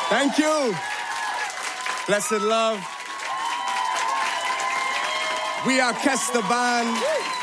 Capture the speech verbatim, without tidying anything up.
Thank you. Blessed love. We are Kester Band.